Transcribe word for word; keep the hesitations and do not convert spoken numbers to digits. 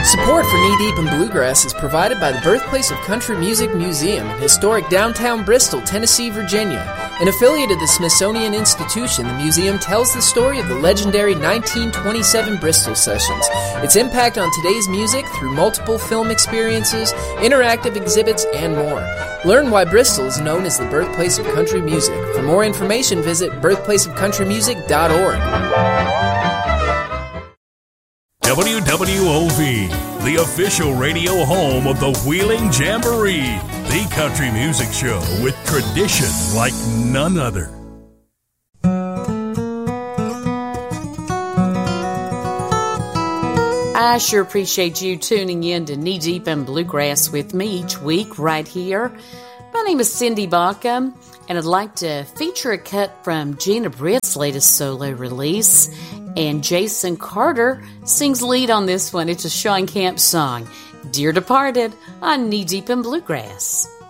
Support for Knee Deep in Bluegrass is provided by the Birthplace of Country Music Museum in historic downtown Bristol, Tennessee, Virginia. An affiliate of the Smithsonian Institution, the museum tells the story of the legendary nineteen twenty-seven Bristol Sessions, its impact on today's music through multiple film experiences, interactive exhibits, and more. Learn why Bristol is known as the Birthplace of Country Music. For more information, visit birthplace of country music dot org. W W O V, the official radio home of the Wheeling Jamboree, the country music show with tradition like none other. I sure appreciate you tuning in to Knee Deep in Bluegrass with me each week right here. My name is Cindy Baca, and I'd like to feature a cut from Gina Britt's latest solo release. And Jason Carter sings lead on this one. It's a Shawn Camp song, Dear Departed, on Knee Deep in Bluegrass.